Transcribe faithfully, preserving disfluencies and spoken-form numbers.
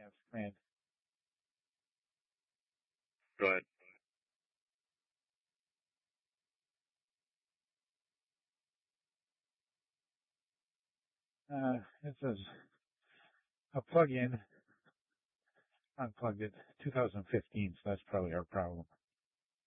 Yeah, man. Go ahead. Uh, this is a plug-in, unplugged it, two thousand fifteen, so that's probably our problem.